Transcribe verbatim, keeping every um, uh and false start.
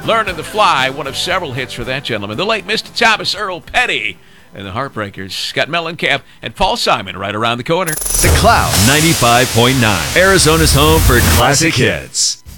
Learning to Fly, one of several hits for that gentleman. The late Mister Thomas Earl Petty and the Heartbreakers. Scott Mellencamp and Paul Simon right around the corner. The Cloud ninety-five point nine, Arizona's home for classic hits.